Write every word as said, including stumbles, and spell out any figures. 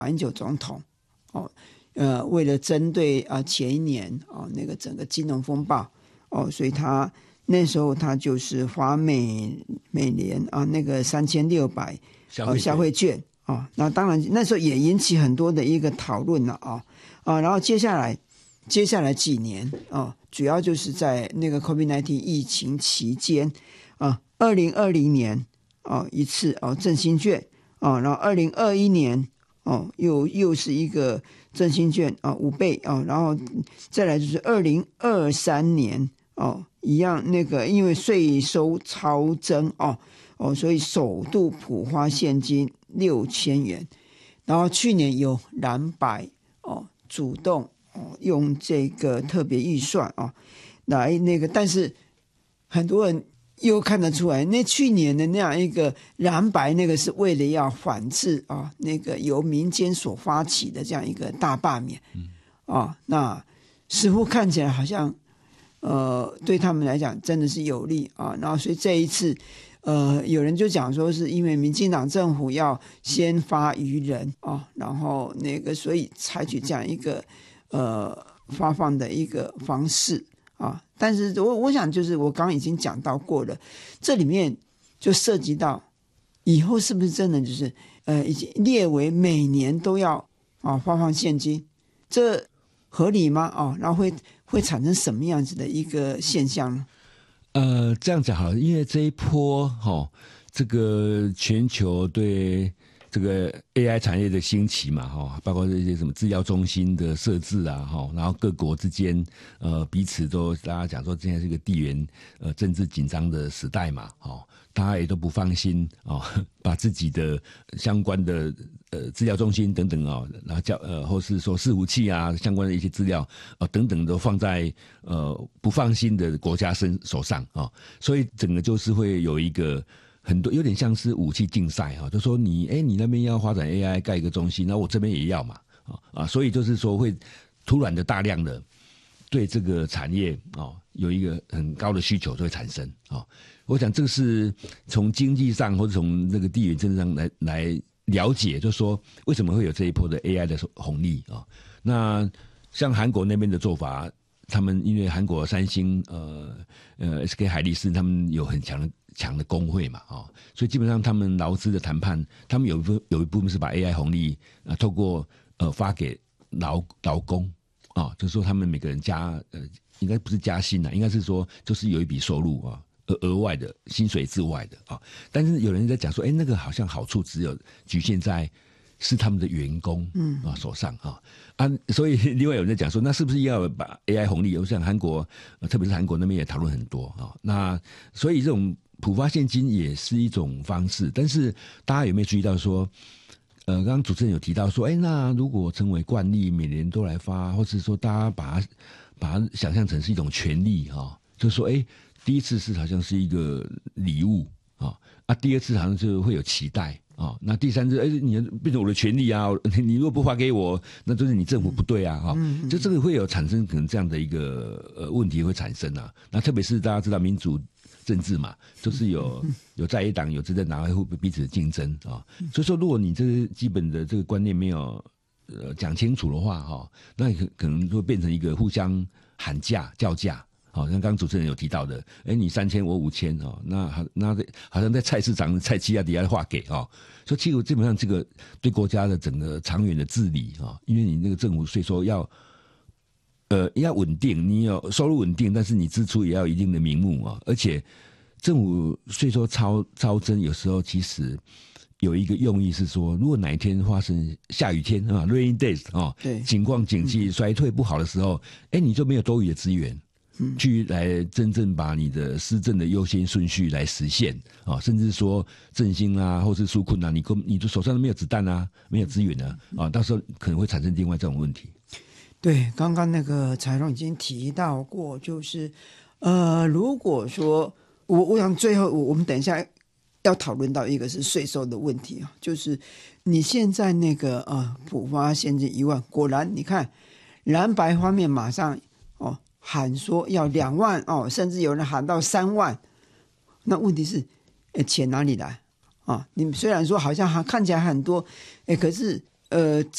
马英九总统哦，呃，为了针对啊、呃、前一年哦那个整个金融风暴哦，所以他那时候他就是发每每年啊那个三千六百呃消费券哦，那当然那时候也引起很多的一个讨论了啊啊，然后接下来接下来几年哦，主要就是在那个 COVID 十九 疫情期间啊，二零二零年哦一次哦振兴券哦，然后二零二一年。哦，又又是一个振兴券啊，五倍哦，然后再来就是二零二三年哦，一样那个因为税收超增哦哦，所以首度普发现金六千元，然后去年有蓝白哦主动哦用这个特别预算哦来那个，但是很多人。又看得出来，那去年的那样一个蓝白，那个是为了要反制啊，那个由民间所发起的这样一个大罢免，嗯、啊，那似乎看起来好像，呃，对他们来讲真的是有利啊。然后，所以这一次，呃，有人就讲说，是因为民进党政府要先发于人啊，然后那个，所以采取这样一个呃发放的一个方式。啊，但是我我想就是我刚刚已经讲到过了，这里面就涉及到以后是不是真的就是呃已经列为每年都要啊发放现金，这合理吗？啊，然后会会产生什么样子的一个现象呢？ 呃，这样讲好了，因为这一波哈、哦，这个全球对这个 A I 产业的兴起嘛，哈，包括这些什么资料中心的设置啊，哈，然后各国之间呃彼此都大家讲说现在是一个地缘呃政治紧张的时代嘛，哈，大家也都不放心哦，把自己的相关的呃资料中心等等啊，然后叫呃或是说伺服器啊相关的一些资料啊等等都放在呃不放心的国家身手上啊，所以整个就是会有一个。很多有点像是武器竞赛哈，就说你哎，你那边要发展 A I 盖一个中心，那我这边也要嘛啊，所以就是说会突然的大量的对这个产业哦有一个很高的需求就会产生啊。我想这个是从经济上或者从那个地缘政治上来来了解，就是说为什么会有这一波的 A I 的红利啊？那像韩国那边的做法。他们因为韩国三星、呃呃 S K 海力士，他们有很强的强的工会嘛，啊、哦，所以基本上他们劳资的谈判，他们有一部有一部分是把 A I 红利啊、呃，透过呃发给劳劳工啊、哦，就是说他们每个人加呃，应该不是加薪啦，应该是说就是有一笔收入啊，额额外的薪水之外的啊、哦。但是有人在讲说，哎，那个好像好处只有局限在。是他们的员工嗯啊手上啊啊，所以另外有人在讲说，那是不是要把 A I 红利？我想韩国，呃、特别是韩国那边也讨论很多啊。那所以这种普发现金也是一种方式，但是大家有没有注意到说，呃，刚刚主持人有提到说，哎，那如果成为惯例，每年都来发，或是说大家把它把它想象成是一种权利哈，就是说，哎，第一次是好像是一个礼物啊啊，第二次好像就会有期待。哦，那第三次，哎，你变成我的权利啊！你如果不发给我，那就是你政府不对啊！哈、嗯，就这个会有产生可能这样的一个呃问题会产生啊。那特别是大家知道民主政治嘛，就是有有在野党有执政党会彼此竞争啊。所以说，如果你这个基本的这个观念没有呃讲清楚的话，哈、哦，那可可能会变成一个互相喊价叫价。好像刚刚主持人有提到的，哎，你三千我五千哦，那好，那好像在菜市场菜市啊底下划给哦，所以其实基本上这个对国家的整个长远的治理啊、哦，因为你那个政府税收要呃要稳定，你有收入稳定，但是你支出也要有一定的名目啊、哦，而且政府税收超超增，有时候其实有一个用意是说，如果哪一天发生下雨天啊 ，rainy days 啊、哦，情况景气衰退不好的时候，哎，你就没有多余的资源。去来真正把你的施政的优先顺序来实现啊，甚至说振兴啊，或是纾困啊，你你的手上都没有子弹啊，没有资源啊，啊，到时候可能会产生另外这种问题。 对，刚刚那个柴荣已经提到过，就是呃，如果说我我想最后我我们等一下要讨论到一个是税收的问题啊，就是你现在那个呃普发现金一万，果然你看蓝白方面马上哦。喊说要两万哦，甚至有人喊到三万，那问题是，钱哪里来啊？你们虽然说好像看起来很多，哎，可是呃。